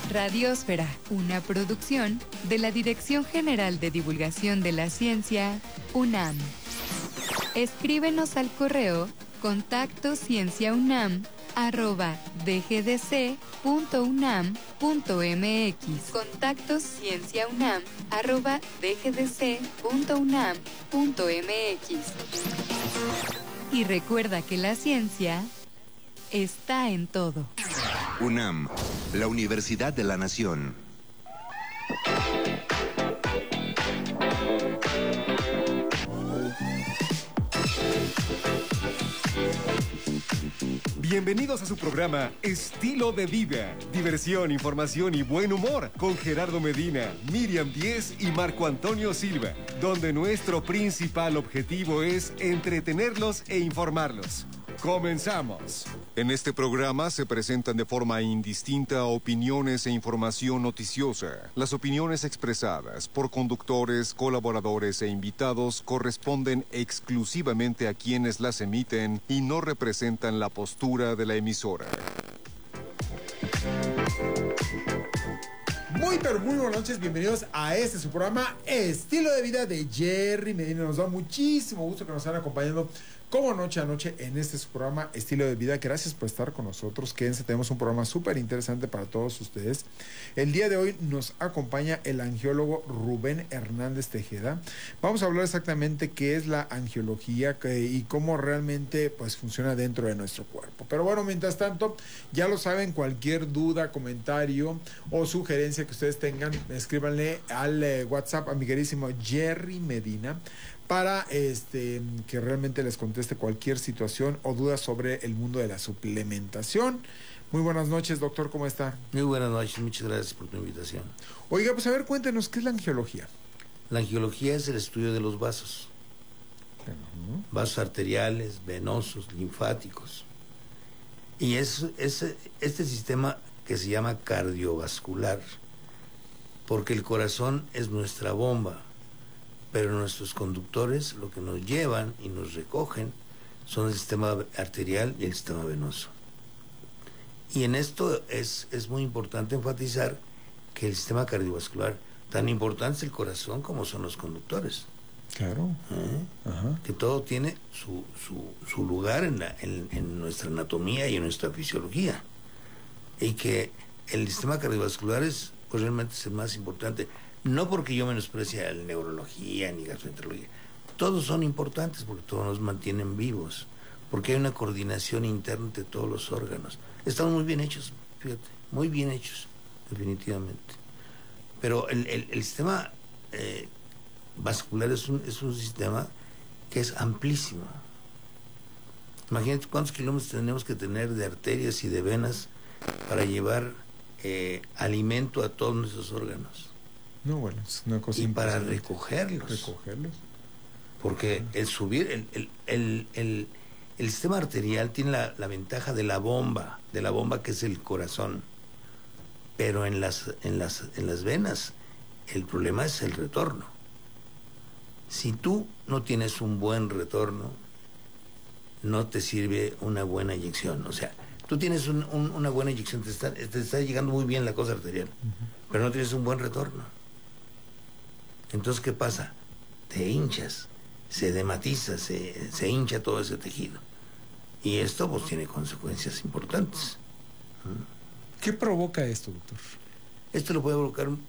Radiosfera, una producción de la Dirección General de Divulgación de la Ciencia, UNAM. Escríbenos al correo contactocienciaunam@dgdc.unam.mx. contactocienciaunam@dgdc.unam.mx. Y recuerda que la ciencia está en todo. UNAM, la Universidad de la Nación. Bienvenidos a su programa Estilo de Vida, diversión, información y buen humor con Gerardo Medina, Miriam Díez y Marco Antonio Silva, donde nuestro principal objetivo es entretenerlos e informarlos. ¡Comenzamos! En este programa se presentan de forma indistinta opiniones e información noticiosa. Las opiniones expresadas por conductores, colaboradores e invitados corresponden exclusivamente a quienes las emiten y no representan la postura de la emisora. Pero muy buenas noches, bienvenidos a su programa Estilo de Vida de Jerry Medina. Nos da muchísimo gusto que nos estén acompañando como noche a noche en su programa Estilo de Vida. Gracias por estar con nosotros, quédense, tenemos un programa súper interesante para todos ustedes. El día de hoy nos acompaña el angiólogo Rubén Hernández Tejeda. Vamos a hablar exactamente qué es la angiología y cómo realmente pues funciona dentro de nuestro cuerpo. Pero bueno, mientras tanto, ya lo saben, cualquier duda, comentario o sugerencia que ustedes tengan, escríbanle al WhatsApp a mi queridísimo Jerry Medina para que realmente les conteste cualquier situación o duda sobre el mundo de la suplementación. Muy buenas noches, doctor, ¿cómo está? Muy buenas noches, muchas gracias por tu invitación. Oiga, pues a ver, cuéntenos, ¿qué es la angiología? La angiología es el estudio de los vasos. Vasos arteriales, venosos, linfáticos. Y es este sistema que se llama cardiovascular, porque el corazón es nuestra bomba, pero nuestros conductores, lo que nos llevan y nos recogen, son el sistema arterial y el sistema venoso. Y en esto es muy importante enfatizar que el sistema cardiovascular, tan importante es el corazón como son los conductores. Claro. Que todo tiene su lugar en nuestra anatomía y en nuestra fisiología. Y que el sistema cardiovascular pues realmente es el más importante. No porque yo menosprecie la neurología ni gastroenterología. Todos son importantes porque todos nos mantienen vivos. Porque hay una coordinación interna entre todos los órganos. Están muy bien hechos, fíjate, muy bien hechos, definitivamente. Pero el sistema vascular es un sistema que es amplísimo. Imagínate cuántos kilómetros tenemos que tener de arterias y de venas para llevar alimento a todos nuestros órganos. No, bueno, es una cosa y para recogerlos. Porque el subir, el sistema arterial tiene la ventaja de la bomba que es el corazón. Pero en las venas, el problema es el retorno. Si tú no tienes un buen retorno, no te sirve una buena inyección. O sea, tú tienes una buena inyección, te está llegando muy bien la cosa arterial, pero no tienes un buen retorno. Entonces, ¿qué pasa? Te hinchas, se dematiza, se hincha todo ese tejido. Y esto pues tiene consecuencias importantes. ¿Qué provoca esto, doctor? Esto lo puede provocar